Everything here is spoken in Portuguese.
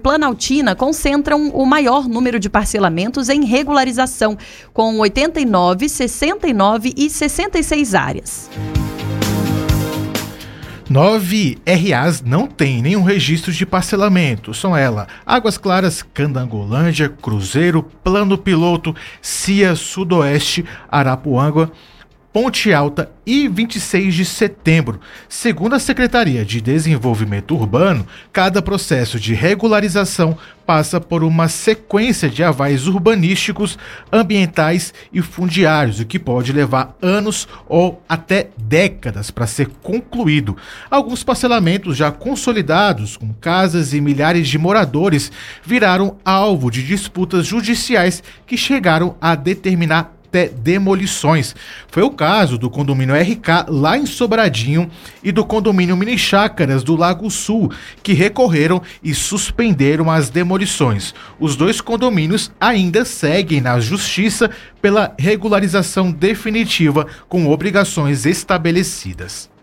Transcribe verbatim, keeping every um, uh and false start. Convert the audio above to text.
Planaltina concentram o maior número de parcelamentos em regularização, com oitenta e nove, sessenta e nove e sessenta e seis áreas. Nove R As não têm nenhum registro de parcelamento. São elas: Águas Claras, Candangolândia, Cruzeiro, Plano Piloto, Cia, Sudoeste, Arapuanga, Ponte Alta e vinte e seis de setembro. Segundo a Secretaria de Desenvolvimento Urbano, cada processo de regularização passa por uma sequência de avais urbanísticos, ambientais e fundiários, o que pode levar anos ou até décadas para ser concluído. Alguns parcelamentos já consolidados, com casas e milhares de moradores, viraram alvo de disputas judiciais que chegaram a determinar até demolições. Foi o caso do condomínio R K lá em Sobradinho e do condomínio Mini Chácaras do Lago Sul, que recorreram e suspenderam as demolições. Os dois condomínios ainda seguem na justiça pela regularização definitiva com obrigações estabelecidas.